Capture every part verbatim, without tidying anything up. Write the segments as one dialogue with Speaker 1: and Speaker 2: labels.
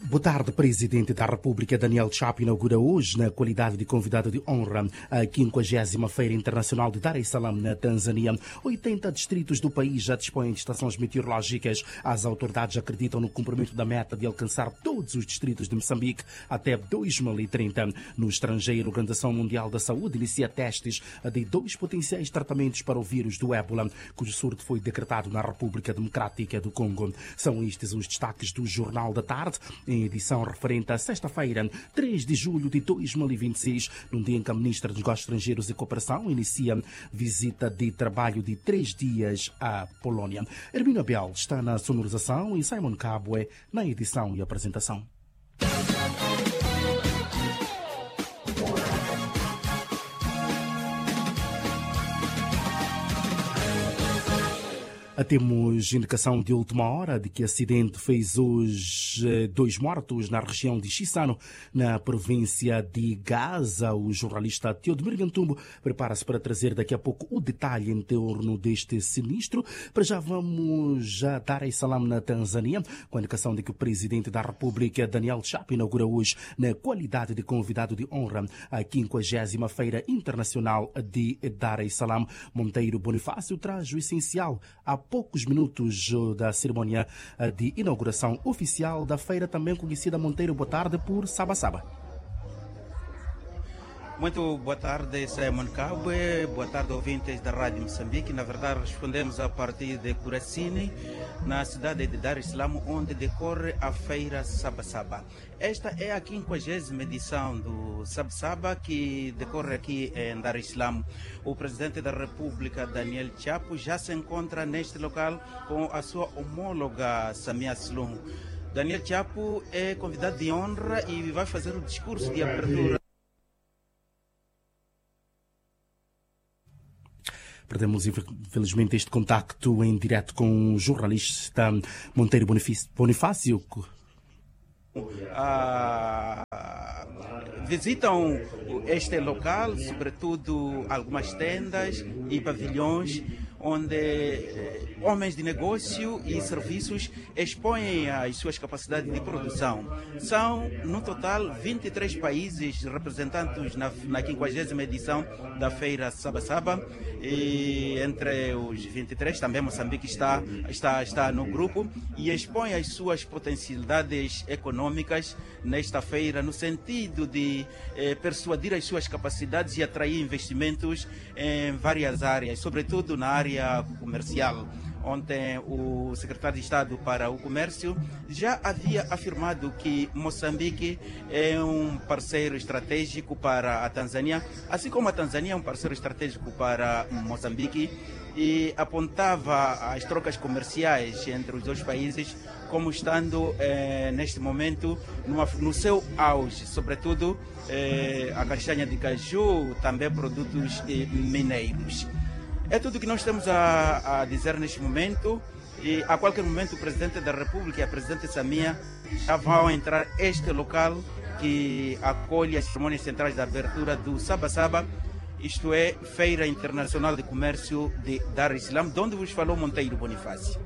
Speaker 1: Boa tarde, Presidente da República Daniel Chapo inaugura hoje, na qualidade de convidado de honra, a quinquagésima Feira Internacional de Dar es Salaam, na Tanzânia. oitenta distritos do país já dispõem de estações meteorológicas. As autoridades acreditam no cumprimento da meta de alcançar todos os distritos de Moçambique até dois mil e trinta. No estrangeiro, a Organização Mundial da Saúde inicia testes de dois potenciais tratamentos para o vírus do ébola, cujo surto foi decretado na República Democrática do Congo. São estes os destaques do Jornal da Tarde, em edição referente à sexta-feira, três de julho de dois mil e vinte e seis, num dia em que a Ministra dos Negócios Estrangeiros e Cooperação inicia visita de trabalho de três dias à Polónia. Hermínio Abel está na sonorização e Simon Cabwe na edição e apresentação. Temos indicação de última hora de que o acidente fez hoje dois mortos na região de Chissano, na província de Gaza. O jornalista Teodomiro Gantumbo prepara-se para trazer daqui a pouco o detalhe em torno deste sinistro. Para já vamos já Dar es Salaam, na Tanzânia, com a indicação de que o Presidente da República, Daniel Chapo, inaugura hoje, na qualidade de convidado de honra, a quinquagésima Feira Internacional de Dar es Salaam. Monteiro Bonifácio traz o essencial a poucos minutos da cerimônia de inauguração oficial da feira, também conhecida, Monteiro, boa tarde, por Saba Saba.
Speaker 2: Muito boa tarde, Simon Cabwe. Boa tarde, ouvintes da Rádio Moçambique. Na verdade, respondemos a partir de Curacini, na cidade de Dar es Salaam, onde decorre a feira Saba Saba. Esta é a quinquagésima edição do Saba Saba, que decorre aqui em Dar es Salaam. O Presidente da República, Daniel Chapo, já se encontra neste local com a sua homóloga, Samia Suluhu. Daniel Chapo é convidado de honra e vai fazer o discurso de abertura.
Speaker 1: Perdemos, infelizmente, este contacto em direto com o jornalista Monteiro Bonifácio.
Speaker 2: Ah, visitam este local, sobretudo algumas tendas e pavilhões, onde eh, homens de negócio e serviços expõem as suas capacidades de produção. São, no total, vinte e três países representados na, na quinquagésima edição da Feira Saba Saba, e entre os vinte e três também Moçambique está, está, está no grupo e expõe as suas potencialidades econômicas nesta feira, no sentido de eh, persuadir as suas capacidades e atrair investimentos em várias áreas, sobretudo na área comercial. Ontem, o secretário de Estado para o Comércio já havia afirmado que Moçambique é um parceiro estratégico para a Tanzânia, assim como a Tanzânia é um parceiro estratégico para Moçambique, e apontava as trocas comerciais entre os dois países como estando eh, neste momento numa, no seu auge, sobretudo eh, a castanha de caju, também produtos eh, mineiros. É tudo que nós temos a, a dizer neste momento, e a qualquer momento o Presidente da República e a Presidente Samia já vão entrar este local que acolhe as cerimônias centrais da abertura do Saba Saba, isto é, Feira Internacional de Comércio de Dar es Salaam, de onde vos falou Monteiro Bonifácio.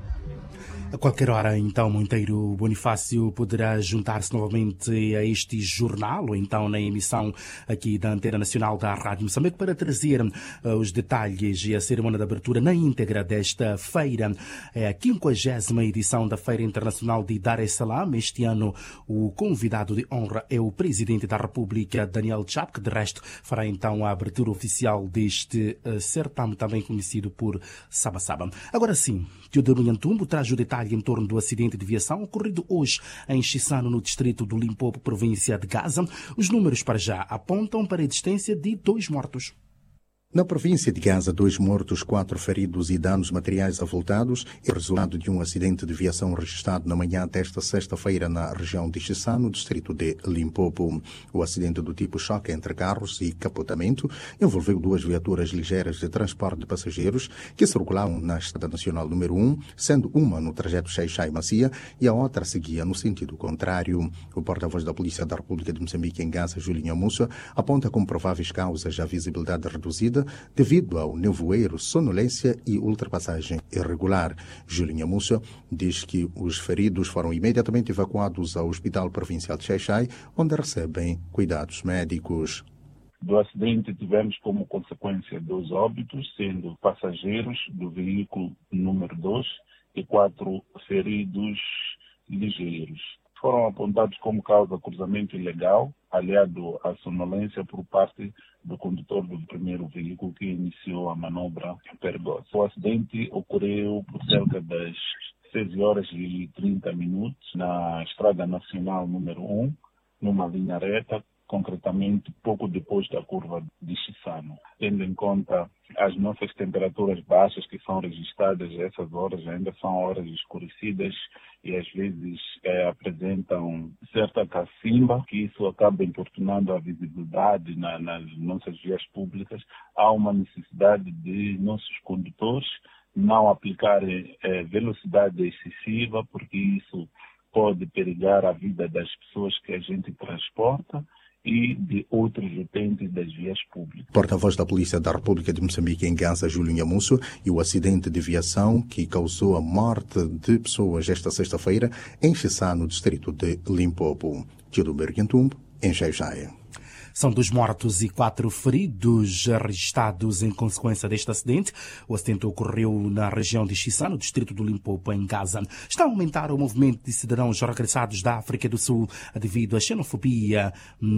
Speaker 1: A qualquer hora, então, Monteiro Bonifácio poderá juntar-se novamente a este jornal, ou então na emissão aqui da Antena Nacional da Rádio Moçambique, para trazer uh, os detalhes e a cerimônia de abertura na íntegra desta feira. É a quinquagésima edição da Feira Internacional de Dar es Salaam. Este ano, o convidado de honra é o Presidente da República, Daniel Chapo, que de resto fará então a abertura oficial deste uh, certame, também conhecido por Saba Saba. Agora sim, Teodoro Nhantumbo traz o detalhe em torno do acidente de viação ocorrido hoje em Chissano, no distrito do Limpopo, província de Gaza. Os números para já apontam para a existência de dois mortos.
Speaker 3: Na província de Gaza, dois mortos, quatro feridos e danos materiais avultados é resultado de um acidente de viação registrado na manhã desta sexta-feira na região de Chissano, distrito de Limpopo. O acidente do tipo choque entre carros e capotamento envolveu duas viaturas ligeiras de transporte de passageiros que circulavam na Estrada Nacional número um, sendo uma no trajeto Xai-Xai-Macia e a outra seguia no sentido contrário. O porta-voz da Polícia da República de Moçambique em Gaza, Julinho Mussa, aponta como prováveis causas a visibilidade reduzida vida devido ao nevoeiro, sonolência e ultrapassagem irregular. Julinha Múcio diz que os feridos foram imediatamente evacuados ao Hospital Provincial de Xai-Xai, onde recebem cuidados médicos.
Speaker 4: Do acidente tivemos como consequência dois óbitos, sendo passageiros do veículo número dois e quatro feridos ligeiros. Foram apontados como causa cruzamento ilegal, aliado à sonolência por parte do condutor do primeiro veículo que iniciou a manobra perigosa. O acidente ocorreu por cerca das seis horas e trinta minutos na Estrada Nacional número um, numa linha reta, concretamente pouco depois da curva de Chissano. Tendo em conta as nossas temperaturas baixas que são registradas a essas horas, ainda são horas escurecidas e às vezes é, apresentam certa cacimba, que isso acaba importunando a visibilidade na, nas nossas vias públicas, há uma necessidade de nossos condutores não aplicarem é, velocidade excessiva, porque isso pode perigar a vida das pessoas que a gente transporta e de outros utentes das vias públicas.
Speaker 3: Porta-voz da Polícia da República de Moçambique em Gaza, Julinha Múcio, e o acidente de viação que causou a morte de pessoas esta sexta-feira em Chissano, no distrito de Limpopo. Tilo Berguentumbo, em Xai-Xai.
Speaker 1: São dois mortos e quatro feridos registrados em consequência deste acidente. O acidente ocorreu na região de Chissano, no distrito do Limpopo, em Gaza. Está a aumentar o movimento de cidadãos regressados da África do Sul devido à xenofobia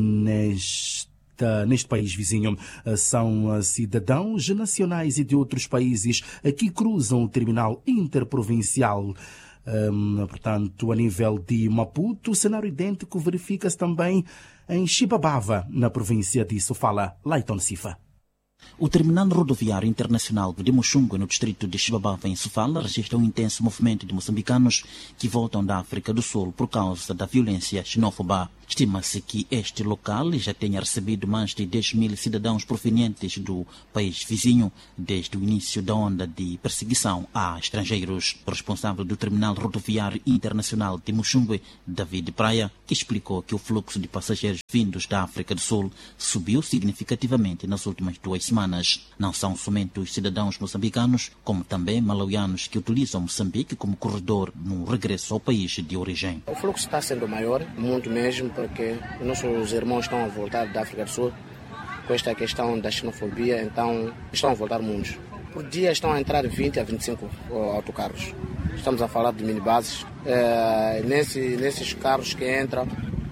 Speaker 1: neste neste país vizinho. São cidadãos nacionais e de outros países que cruzam o terminal interprovincial. Um, portanto, a nível de Maputo, o cenário idêntico verifica-se também em Xibabava, na província de Sofala. Laiton Sifa.
Speaker 5: O terminal rodoviário internacional de Muxungue, no distrito de Xibabava, em Sofala, registra um intenso movimento de moçambicanos que voltam da África do Sul por causa da violência xenófoba. Estima-se que este local já tenha recebido mais de dez mil cidadãos provenientes do país vizinho desde o início da onda de perseguição a estrangeiros. O responsável do terminal rodoviário internacional de Muxungue, David Praia, que explicou que o fluxo de passageiros vindos da África do Sul subiu significativamente nas últimas duas semanas. Não são somente os cidadãos moçambicanos, como também malauianos que utilizam Moçambique como corredor no regresso ao país de origem.
Speaker 6: O fluxo está sendo maior, muito mesmo, porque nossos irmãos estão a voltar da África do Sul com esta questão da xenofobia, então estão a voltar muitos. Por dia estão a entrar vinte a vinte e cinco autocarros. Estamos a falar de minibuses. É, nesse, nesses carros que entram,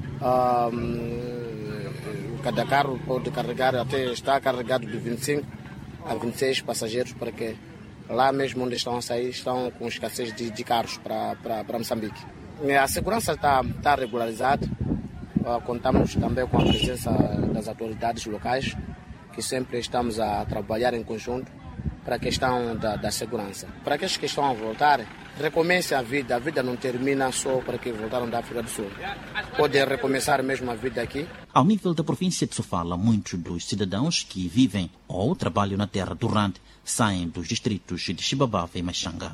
Speaker 6: um, cada carro pode carregar, até está carregado de vinte e cinco a vinte e seis passageiros, porque lá mesmo onde estão a sair estão com escassez de, de carros para, para, para Moçambique. A segurança está, está regularizada. Contamos também com a presença das autoridades locais, que sempre estamos a trabalhar em conjunto para a questão da, da segurança. Para aqueles que estão a voltar, recomecem a vida. A vida não termina só para que voltaram da África do Sul. Podem recomeçar mesmo a vida aqui.
Speaker 5: Ao nível da província de Sofala, muitos dos cidadãos que vivem ou trabalham na terra do Rande saem dos distritos de Xibabava e Machanga.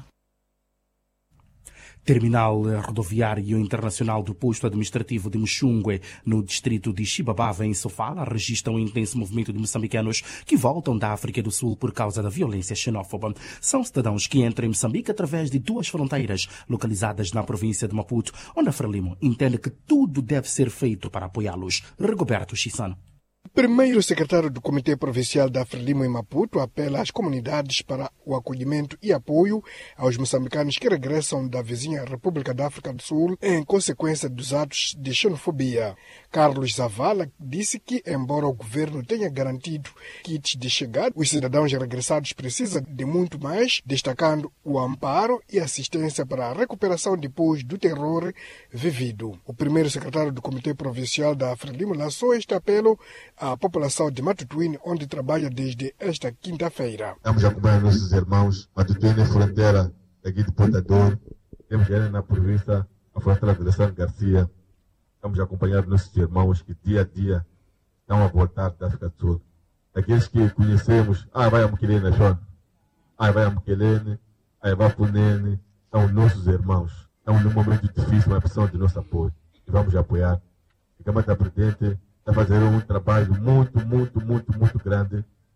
Speaker 1: Terminal rodoviário internacional do posto administrativo de Muxungue, no distrito de Xibabava, em Sofala, registra um intenso movimento de moçambicanos que voltam da África do Sul por causa da violência xenófoba. São cidadãos que entram em Moçambique através de duas fronteiras localizadas na província de Maputo, onde a Frelimo entende que tudo deve ser feito para apoiá-los. Rigoberto Chissano.
Speaker 7: Primeiro secretário do Comitê Provincial da Frelimo em Maputo apela às comunidades para o acolhimento e apoio aos moçambicanos que regressam da vizinha República da África do Sul em consequência dos atos de xenofobia. Carlos Zavala disse que, embora o governo tenha garantido kits de chegada, os cidadãos regressados precisam de muito mais, destacando o amparo e assistência para a recuperação depois do terror vivido. O primeiro secretário do Comitê Provincial da Frelimo lançou este apelo à população de Matutuine, onde trabalha desde esta quinta-feira.
Speaker 8: Estamos a acompanhar nossos irmãos. Matutuine é fronteira aqui de Portador. Temos ainda na província a fronteira de Alessandro Garcia. Estamos a acompanhar nossos irmãos que dia a dia estão a voltar da África do Sul. Aqueles que conhecemos, ah, vai a Mukelene, Sean. Ah, vai a Mukelene, ah, vai a Punene. São nossos irmãos. Estão num momento difícil, uma pressão de nosso apoio. E vamos apoiar. E Câmara da Presidente está fazendo um trabalho muito, muito, muito, muito grande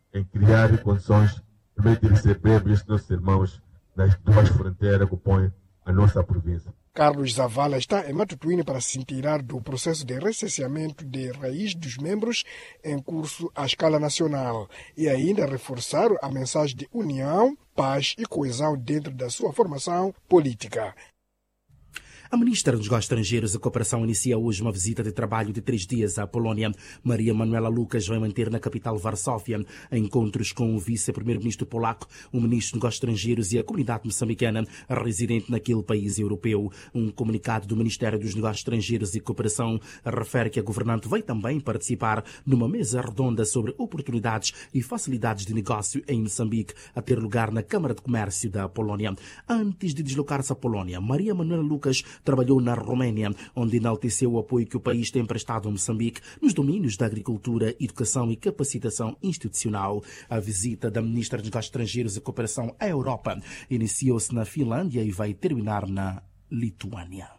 Speaker 8: em criar condições de receber estes nossos irmãos nas duas fronteiras que compõem a nossa província.
Speaker 7: Carlos Zavala está em Matutuíne para se inteirar do processo de recenseamento de raiz dos membros em curso à escala nacional e ainda reforçar a mensagem de união, paz e coesão dentro da sua formação política.
Speaker 1: A ministra dos Negócios Estrangeiros e Cooperação inicia hoje uma visita de trabalho de três dias à Polónia. Maria Manuela Lucas vai manter na capital Varsóvia encontros com o vice-primeiro-ministro polaco, o ministro dos Negócios Estrangeiros e a comunidade moçambicana residente naquele país europeu. Um comunicado do Ministério dos Negócios Estrangeiros e Cooperação refere que a governante vai também participar numa mesa redonda sobre oportunidades e facilidades de negócio em Moçambique, a ter lugar na Câmara de Comércio da Polónia. Antes de deslocar-se à Polónia, Maria Manuela Lucas trabalhou na Roménia, onde enalteceu o apoio que o país tem prestado a Moçambique nos domínios da agricultura, educação e capacitação institucional. A visita da ministra dos Negócios Estrangeiros e Cooperação à Europa iniciou-se na Finlândia e vai terminar na Lituânia.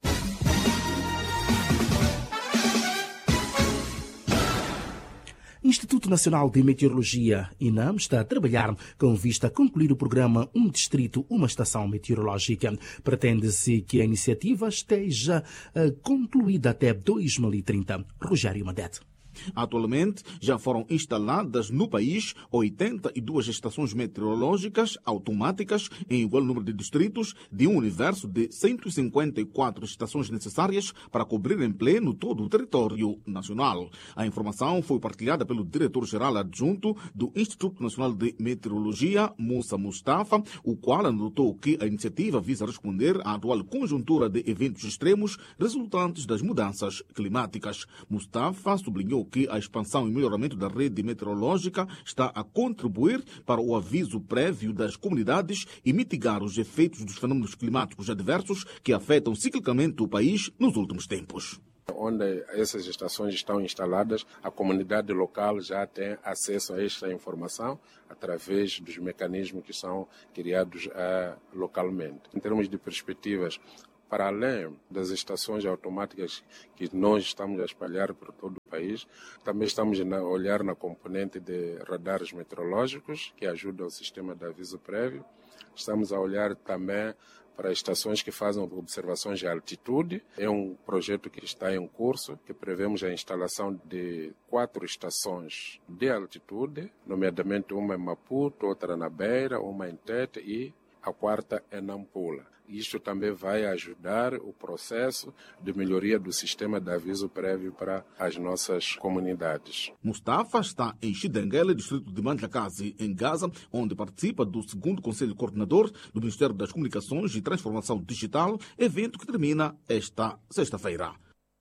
Speaker 1: Instituto Nacional de Meteorologia, INAM, está a trabalhar com vista a concluir o programa Um Distrito, Uma Estação Meteorológica. Pretende-se que a iniciativa esteja uh, concluída até dois mil e trinta. Rogério Madete.
Speaker 9: Atualmente, já foram instaladas no país oitenta e duas estações meteorológicas automáticas em igual número de distritos, de um universo de cento e cinquenta e quatro estações necessárias para cobrir em pleno todo o território nacional. A informação foi partilhada pelo diretor-geral adjunto do Instituto Nacional de Meteorologia, Moussa Mustafa, o qual anotou que a iniciativa visa responder à atual conjuntura de eventos extremos resultantes das mudanças climáticas. Mustafa sublinhou que a expansão e melhoramento da rede meteorológica está a contribuir para o aviso prévio das comunidades e mitigar os efeitos dos fenômenos climáticos adversos que afetam ciclicamente o país nos últimos tempos.
Speaker 10: Onde essas estações estão instaladas, a comunidade local já tem acesso a esta informação através dos mecanismos que são criados uh, localmente. Em termos de perspectivas, para além das estações automáticas que nós estamos a espalhar por todo o país, também estamos a olhar na componente de radares meteorológicos, que ajudam o sistema de aviso prévio. Estamos a olhar também para estações que fazem observações de altitude. É um projeto que está em curso, que prevemos a instalação de quatro estações de altitude, nomeadamente uma em Maputo, outra na Beira, uma em Tete e a quarta em Nampula. Isto também vai ajudar o processo de melhoria do sistema de aviso prévio para as nossas comunidades.
Speaker 9: Mustafa está em Xidenguele, distrito de Mandlakazi, em Gaza, onde participa do segundo Conselho Coordenador do Ministério das Comunicações e Transformação Digital, evento que termina esta sexta-feira.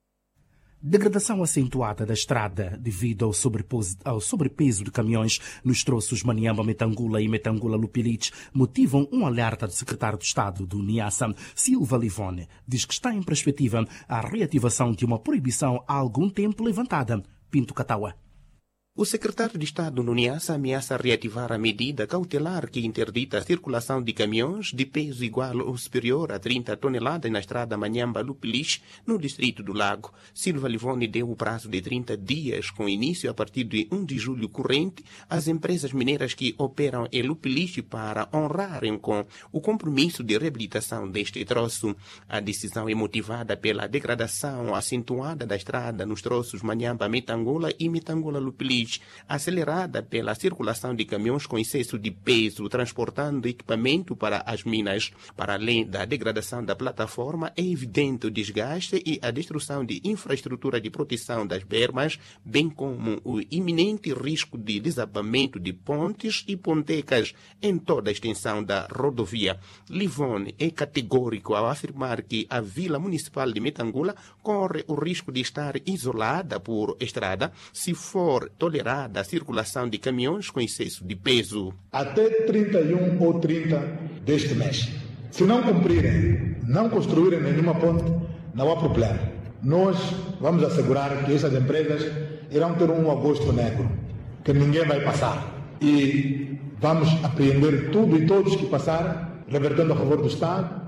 Speaker 1: Degradação acentuada da estrada devido ao sobrepeso, ao sobrepeso de caminhões nos troços Maniamba, Metangula e Metangula Lupilich motivam um alerta do secretário de Estado do Niassa, Silva Livone. Diz que está em perspectiva a reativação de uma proibição há algum tempo levantada. Pinto Cataua.
Speaker 11: O secretário de Estado no Niassa ameaça reativar a medida cautelar que interdita a circulação de caminhões de peso igual ou superior a trinta toneladas na estrada Manhamba-Lupilich, no distrito do Lago. Silva Livone deu o prazo de trinta dias, com início a partir de um de julho corrente, às empresas mineiras que operam em Lupilich para honrarem com o compromisso de reabilitação deste troço. A decisão é motivada pela degradação acentuada da estrada nos troços Manhamba-Metangula e Metangula-Lupilich, acelerada pela circulação de caminhões com excesso de peso, transportando equipamento para as minas. Para além da degradação da plataforma, é evidente o desgaste e a destruição de infraestrutura de proteção das bermas, bem como o iminente risco de desabamento de pontes e pontecas em toda a extensão da rodovia. Livone é categórico ao afirmar que a Vila Municipal de Metangula corre o risco de estar isolada por estrada se for tolerada a circulação de caminhões com excesso de peso.
Speaker 12: Até trinta e um ou trinta deste mês. Se não cumprirem, não construírem nenhuma ponte, não há problema. Nós vamos assegurar que essas empresas irão ter um agosto negro, que ninguém vai passar. E vamos apreender tudo e todos que passarem, revertendo a favor do Estado,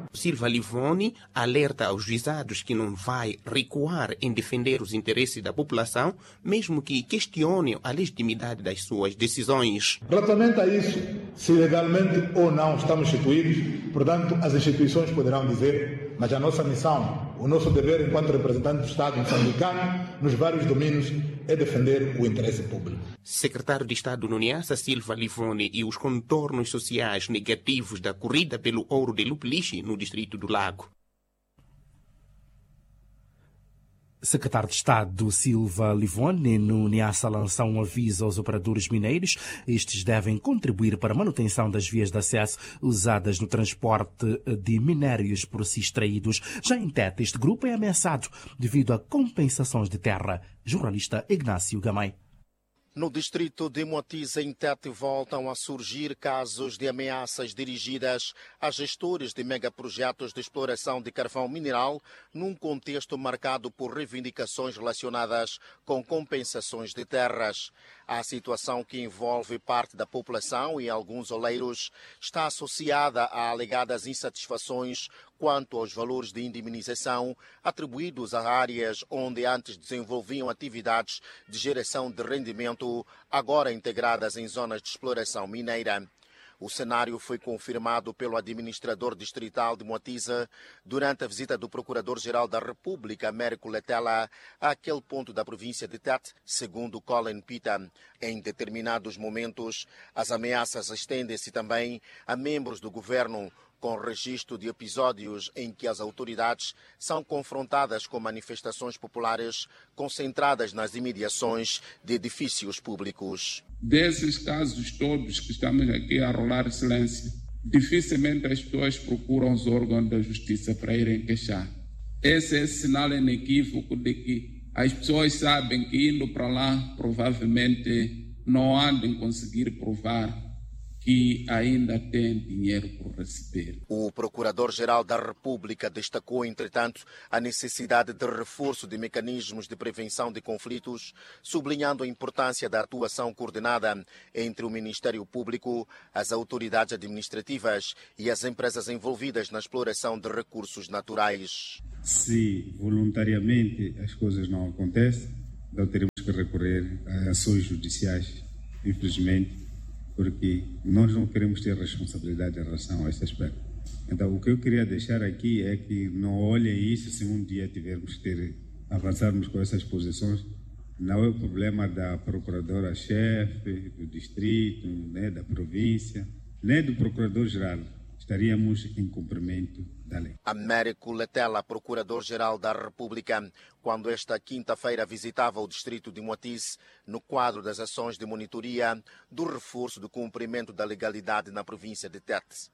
Speaker 11: Silva Livoni alerta aos juizados que não vai recuar em defender os interesses da população, mesmo que questionem a legitimidade das suas decisões.
Speaker 12: Relativamente a isso, se legalmente ou não estamos instituídos, portanto, as instituições poderão dizer, mas a nossa missão, o nosso dever enquanto representante do Estado moçambicano, nos vários domínios, é defender o interesse público.
Speaker 11: Secretário de Estado no Niassa, Silva Livoni, e os contornos sociais negativos da corrida pelo ouro de Lupilishi no distrito do Lago.
Speaker 1: Secretário de Estado Silva Livoni no Niassa lançou um aviso aos operadores mineiros. Estes devem contribuir para a manutenção das vias de acesso usadas no transporte de minérios por si extraídos. Já em Tete, este grupo é ameaçado devido a compensações de terra. Jornalista Ignácio Gamay.
Speaker 13: No distrito de Moatize, em Tete, voltam a surgir casos de ameaças dirigidas a gestores de megaprojetos de exploração de carvão mineral, num contexto marcado por reivindicações relacionadas com compensações de terras. A situação, que envolve parte da população e alguns oleiros, está associada a alegadas insatisfações quanto aos valores de indemnização atribuídos a áreas onde antes desenvolviam atividades de geração de rendimento, agora integradas em zonas de exploração mineira. O cenário foi confirmado pelo administrador distrital de Moatize durante a visita do Procurador-Geral da República, Américo Letela, àquele ponto da província de Tete, segundo Colin Pita. Em determinados momentos, as ameaças estendem-se também a membros do governo, com registro de episódios em que as autoridades são confrontadas com manifestações populares concentradas nas imediações de edifícios públicos.
Speaker 14: Desses casos todos que estamos aqui a rolar silêncio, dificilmente as pessoas procuram os órgãos da justiça para irem queixar. Esse é esse sinal inequívoco de que as pessoas sabem que indo para lá provavelmente não há de conseguir provar que ainda tem dinheiro por receber.
Speaker 13: O Procurador-Geral da República destacou, entretanto, a necessidade de reforço de mecanismos de prevenção de conflitos, sublinhando a importância da atuação coordenada entre o Ministério Público, as autoridades administrativas e as empresas envolvidas na exploração de recursos naturais.
Speaker 15: Se voluntariamente as coisas não acontecem, então teremos que recorrer a ações judiciais, infelizmente, porque nós não queremos ter responsabilidade em relação a esse aspecto. Então, o que eu queria deixar aqui é que não olhem isso se um dia tivermos que ter, avançarmos com essas posições. Não é o problema da procuradora-chefe, do distrito, né, da província, nem do procurador-geral. Estaríamos em cumprimento da lei.
Speaker 13: Américo Letela, Procurador-Geral da República, quando esta quinta-feira visitava o distrito de Moatize, no quadro das ações de monitoria do reforço do cumprimento da legalidade na província de Tete.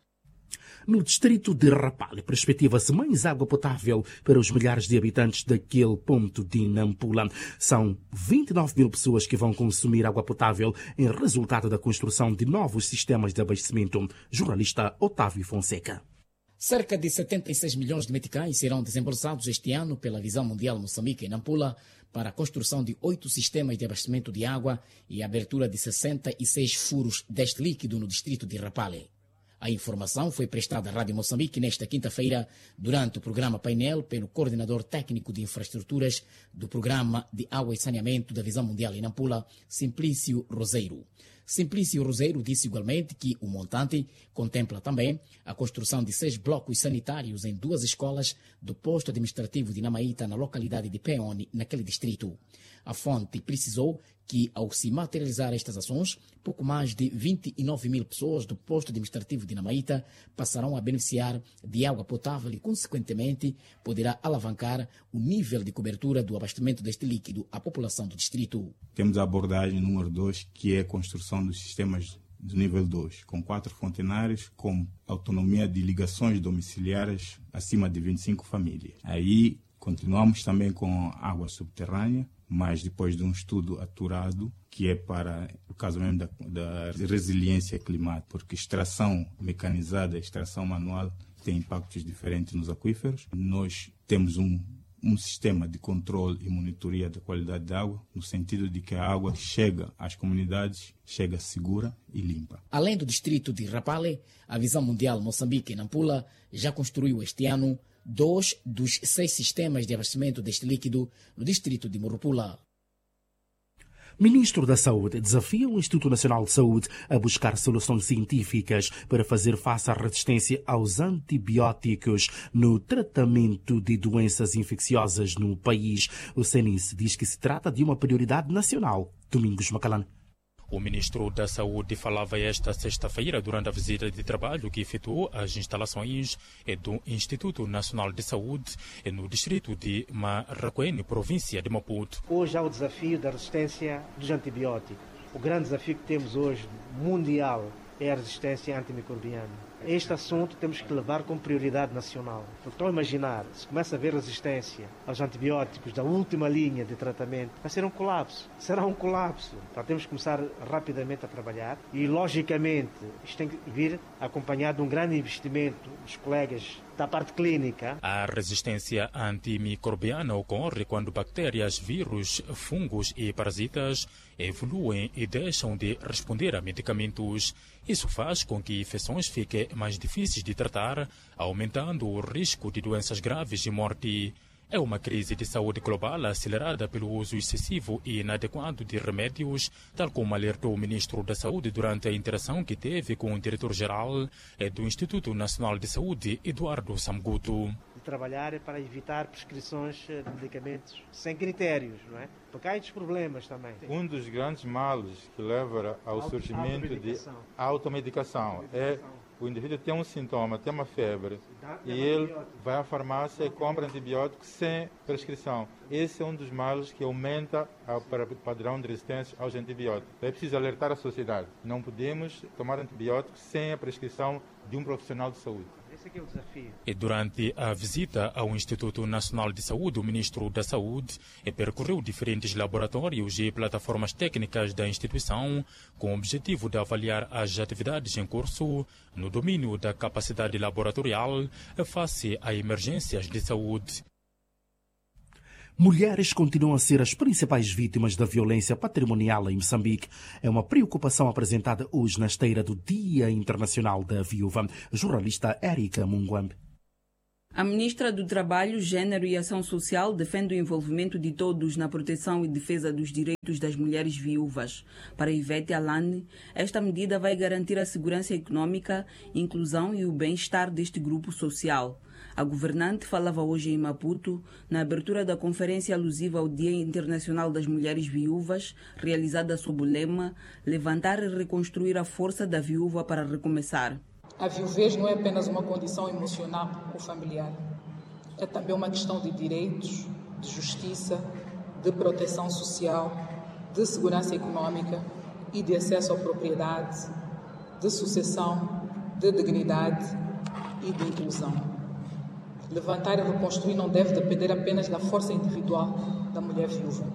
Speaker 1: No distrito de Rapale, perspectiva-se mais água potável para os milhares de habitantes daquele ponto de Nampula. São vinte e nove mil pessoas que vão consumir água potável em resultado da construção de novos sistemas de abastecimento. Jornalista Otávio Fonseca.
Speaker 16: Cerca de setenta e seis milhões de meticais serão desembolsados este ano pela Visão Mundial Moçambique e Nampula para a construção de oito sistemas de abastecimento de água e a abertura de sessenta e seis furos deste líquido no distrito de Rapale. A informação foi prestada à Rádio Moçambique nesta quinta-feira durante o programa painel pelo coordenador técnico de infraestruturas do Programa de Água e Saneamento da Visão Mundial em Nampula, Simplício Roseiro. Simplício Roseiro disse igualmente que o montante contempla também a construção de seis blocos sanitários em duas escolas do posto administrativo de Namaíta, na localidade de Peone, naquele distrito. A fonte precisou que, ao se materializar estas ações, pouco mais de vinte e nove mil pessoas do posto administrativo de Namaíta passarão a beneficiar de água potável e, consequentemente, poderá alavancar o nível de cobertura do abastecimento deste líquido à população do distrito.
Speaker 17: Temos a abordagem número dois, que é a construção dos sistemas do nível dois, com quatro fontenários, com autonomia de ligações domiciliares acima de vinte e cinco famílias. Aí continuamos também com água subterrânea, mas depois de um estudo aturado, que é para o caso mesmo da, da resiliência climática, porque extração mecanizada, extração manual tem impactos diferentes nos aquíferos. Nós temos um um sistema de controle e monitoria da qualidade da água, no sentido de que a água chega às comunidades, chega segura e limpa.
Speaker 16: Além do distrito de Rapale, a Visão Mundial Moçambique e Nampula já construiu este ano dois dos seis sistemas de abastecimento deste líquido no distrito de Morupula.
Speaker 1: Ministro da Saúde desafia o Instituto Nacional de Saúde a buscar soluções científicas para fazer face à resistência aos antibióticos no tratamento de doenças infecciosas no país. O C N I S diz que se trata de uma prioridade nacional. Domingos Macalano.
Speaker 18: O ministro da Saúde falava esta sexta-feira durante a visita de trabalho que efetuou às instalações do Instituto Nacional de Saúde no distrito de Marraquene, província de Maputo.
Speaker 19: Hoje há o desafio da resistência dos antibióticos. O grande desafio que temos hoje, mundial, é a resistência antimicrobiana. Este assunto temos que levar como prioridade nacional. Então, imaginar, se começa a haver resistência aos antibióticos da última linha de tratamento, vai ser um colapso. Será um colapso. Então, temos que começar rapidamente a trabalhar e, logicamente, isto tem que vir acompanhado de um grande investimento dos colegas da parte clínica.
Speaker 18: A resistência antimicrobiana ocorre quando bactérias, vírus, fungos e parasitas evoluem e deixam de responder a medicamentos. Isso faz com que infecções fiquem mais difíceis de tratar, aumentando o risco de doenças graves e morte. É uma crise de saúde global acelerada pelo uso excessivo e inadequado de remédios, tal como alertou o ministro da Saúde durante a interação que teve com o diretor-geral do Instituto Nacional de Saúde, Eduardo Samguto.
Speaker 19: De trabalhar para evitar prescrições de medicamentos sem critérios, não é? Porque há estes problemas também.
Speaker 20: Um dos grandes males que leva ao Auto, surgimento de automedicação é o indivíduo tem um sintoma, tem uma febre, e ele vai à farmácia e compra antibióticos sem prescrição. Esse é um dos males que aumenta o padrão de resistência aos antibióticos. É preciso alertar a sociedade. Não podemos tomar antibióticos sem a prescrição de um profissional de saúde.
Speaker 19: Esse aqui é o desafio.
Speaker 18: E durante a visita ao Instituto Nacional de Saúde, o ministro da Saúde percorreu diferentes laboratórios e plataformas técnicas da instituição com o objetivo de avaliar as atividades em curso no domínio da capacidade laboratorial face a emergências de saúde.
Speaker 1: Mulheres continuam a ser as principais vítimas da violência patrimonial em Moçambique. É uma preocupação apresentada hoje na esteira do Dia Internacional da Viúva. Jornalista Érica Munguambe.
Speaker 21: A ministra do Trabalho, Gênero e Ação Social defende o envolvimento de todos na proteção e defesa dos direitos das mulheres viúvas. Para Ivete Alane, esta medida vai garantir a segurança econômica, inclusão e o bem-estar deste grupo social. A governante falava hoje em Maputo, na abertura da conferência alusiva ao Dia Internacional das Mulheres Viúvas, realizada sob o lema Levantar e reconstruir a força da viúva para recomeçar.
Speaker 22: A viuvez não é apenas uma condição emocional ou familiar. É também uma questão de direitos, de justiça, de proteção social, de segurança econômica e de acesso à propriedade, de sucessão, de dignidade e de inclusão. Levantar e reconstruir não deve depender apenas da força individual da mulher viúva.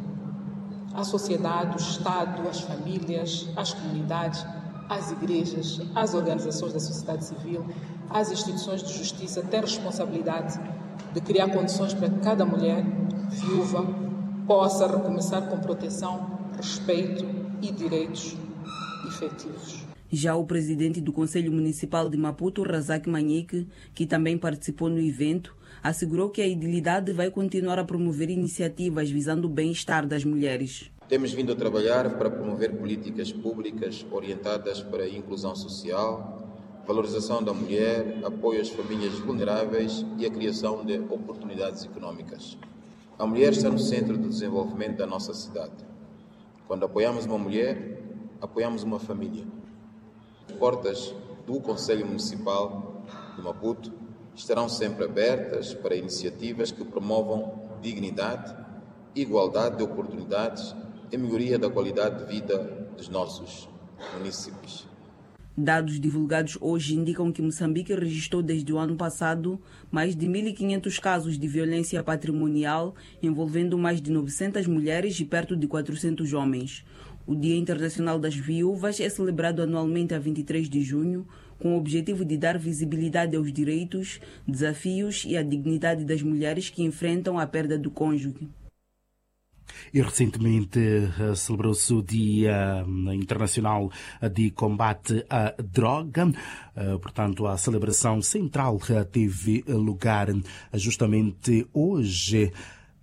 Speaker 22: A sociedade, o Estado, as famílias, as comunidades, as igrejas, as organizações da sociedade civil, as instituições de justiça têm responsabilidade de criar condições para que cada mulher viúva possa recomeçar com proteção, respeito e direitos efetivos.
Speaker 21: Já o presidente do Conselho Municipal de Maputo, Razak Manique, que também participou no evento, assegurou que a idilidade vai continuar a promover iniciativas visando o bem-estar das mulheres.
Speaker 23: Temos vindo a trabalhar para promover políticas públicas orientadas para a inclusão social, valorização da mulher, apoio às famílias vulneráveis e a criação de oportunidades econômicas. A mulher está no centro do desenvolvimento da nossa cidade. Quando apoiamos uma mulher, apoiamos uma família. As portas do Conselho Municipal de Maputo estarão sempre abertas para iniciativas que promovam dignidade, igualdade de oportunidades e melhoria da qualidade de vida dos nossos municípios.
Speaker 21: Dados divulgados hoje indicam que Moçambique registrou desde o ano passado mais de mil e quinhentos casos de violência patrimonial, envolvendo mais de novecentas mulheres e perto de quatrocentos homens. O Dia Internacional das Viúvas é celebrado anualmente a vinte e três de junho, com o objetivo de dar visibilidade aos direitos, desafios e à dignidade das mulheres que enfrentam a perda do cônjuge.
Speaker 1: E recentemente uh, celebrou-se o Dia uh, Internacional de Combate à Droga. Uh, portanto, a celebração central uh, teve lugar uh, justamente hoje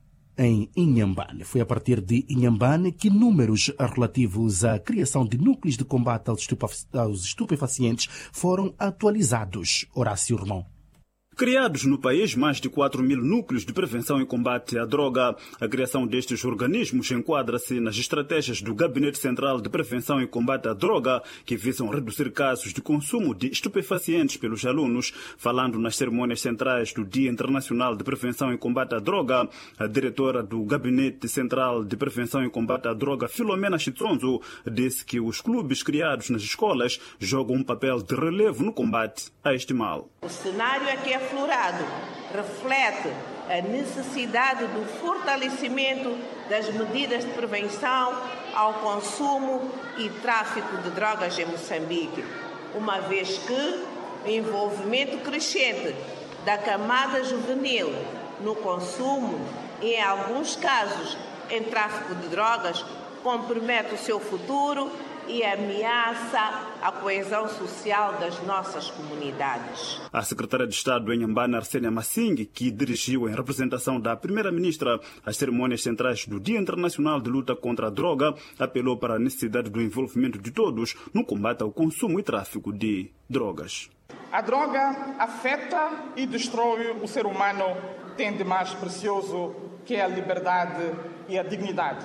Speaker 1: em Inhambane. Foi a partir de Inhambane que números relativos à criação de núcleos de combate aos, estupef- aos estupefacientes foram atualizados. Horácio Romão.
Speaker 2: Criados no país mais de quatro mil núcleos de prevenção e combate à droga, a criação destes organismos enquadra-se nas estratégias do Gabinete Central de Prevenção e Combate à Droga, que visam reduzir casos de consumo de estupefacientes pelos alunos. Falando nas cerimônias centrais do Dia Internacional de Prevenção e Combate à Droga, a diretora do Gabinete Central de Prevenção e Combate à Droga, Filomena Chitronzo, disse que os clubes criados nas escolas jogam um papel de relevo no combate a este mal.
Speaker 3: O cenário aqui é aflorado reflete a necessidade do fortalecimento das medidas de prevenção ao consumo e tráfico de drogas em Moçambique, uma vez que o envolvimento crescente da camada juvenil no consumo e, em alguns casos, em tráfico de drogas, compromete o seu futuro e ameaça a coesão social das nossas comunidades.
Speaker 2: A secretária de Estado em Inhambane, Arsênia Massing, que dirigiu em representação da primeira-ministra as cerimônias centrais do Dia Internacional de Luta contra a Droga, apelou para a necessidade do envolvimento de todos no combate ao consumo e tráfico de drogas.
Speaker 4: A droga afeta e destrói o ser humano, tem de mais precioso que é a liberdade e a dignidade.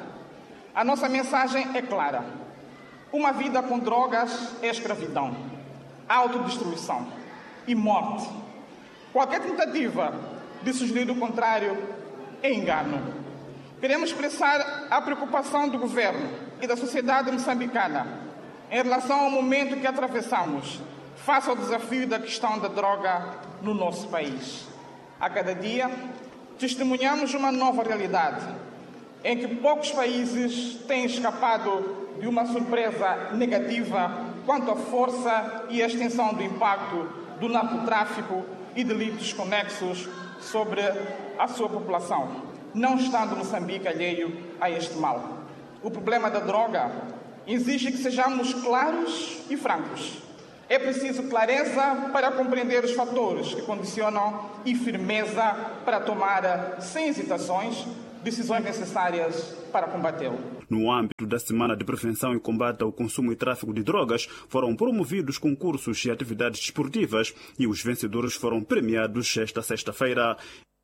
Speaker 4: A nossa mensagem é clara. Uma vida com drogas é escravidão, autodestruição e morte. Qualquer tentativa de sugerir o contrário é engano. Queremos expressar a preocupação do governo e da sociedade moçambicana em relação ao momento que atravessamos, face ao desafio da questão da droga no nosso país. A cada dia, testemunhamos uma nova realidade, em que poucos países têm escapado de uma surpresa negativa quanto à força e à extensão do impacto do narcotráfico e delitos conexos sobre a sua população, não estando Moçambique alheio a este mal. O problema da droga exige que sejamos claros e francos. É preciso clareza para compreender os fatores que condicionam e firmeza para tomar, sem hesitações, decisões necessárias para combatê-lo.
Speaker 2: No âmbito da Semana de Prevenção e Combate ao Consumo e Tráfico de Drogas, foram promovidos concursos e atividades desportivas e os vencedores foram premiados esta sexta-feira.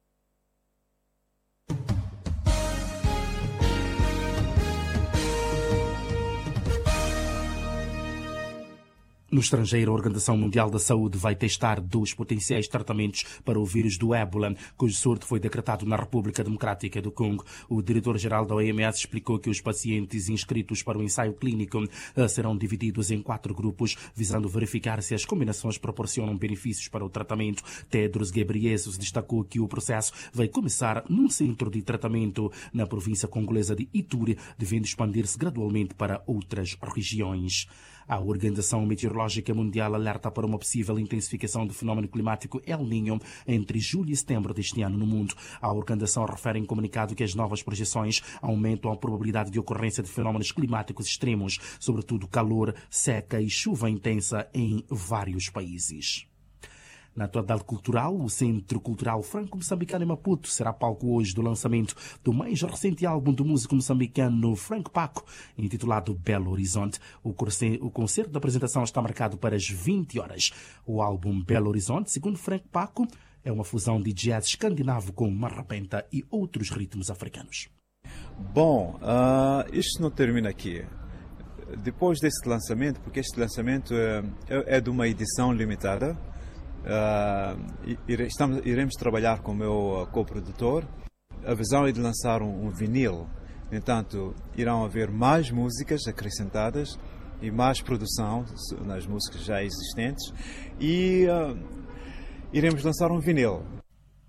Speaker 1: No estrangeiro, a Organização Mundial da Saúde vai testar dois potenciais tratamentos para o vírus do ébola, cujo surto foi decretado na República Democrática do Congo. O diretor-geral da O M S explicou que os pacientes inscritos para o ensaio clínico serão divididos em quatro grupos, visando verificar se as combinações proporcionam benefícios para o tratamento. Tedros Ghebreyesus destacou que o processo vai começar num centro de tratamento na província congolesa de Ituri, devendo expandir-se gradualmente para outras regiões. A Organização Meteorológica Mundial alerta para uma possível intensificação do fenómeno climático El Niño entre julho e setembro deste ano no mundo. A organização refere em comunicado que as novas projeções aumentam a probabilidade de ocorrência de fenómenos climáticos extremos, sobretudo calor, seca e chuva intensa em vários países. Na atualidade cultural, o Centro Cultural Franco-Moçambicano em Maputo será palco hoje do lançamento do mais recente álbum do músico moçambicano Frank Paco, intitulado Belo Horizonte. O concerto da apresentação está marcado para as vinte horas. O álbum Belo Horizonte, segundo Frank Paco, é uma fusão de jazz escandinavo com marrapenta e outros ritmos africanos.
Speaker 24: Bom, uh, isto não termina aqui. Depois deste lançamento, porque este lançamento é, é de uma edição limitada, Uh, estamos, iremos trabalhar com o meu co-produtor. A visão é de lançar um, um vinil. No entanto, irão haver mais músicas acrescentadas e mais produção nas músicas já existentes e uh, iremos lançar um vinil.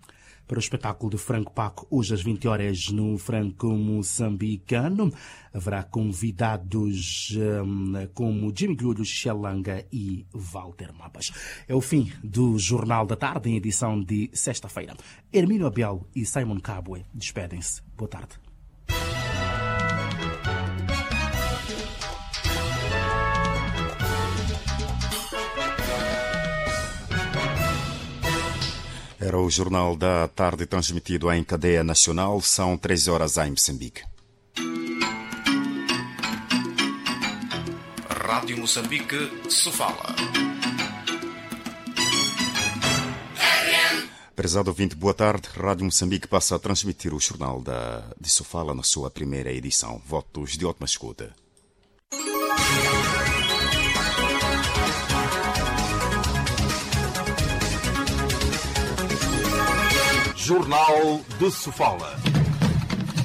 Speaker 1: para o espetáculo de Franco Paco, hoje às vinte horas no Franco Moçambicano. Haverá convidados um, como Jimmy Glulhos, Xelanga e Walter Mapas. É o fim do Jornal da Tarde, em edição de sexta-feira. Hermínio Abel e Simon Cabwe despedem-se. Boa tarde.
Speaker 5: Era o Jornal da Tarde transmitido em cadeia nacional. São três horas em Moçambique.
Speaker 6: Rádio Moçambique, Sofala.
Speaker 5: Prezado ouvinte, boa tarde. Rádio Moçambique passa a transmitir o Jornal da, de Sofala na sua primeira edição. Votos de ótima escuta.
Speaker 6: Jornal de Sofala.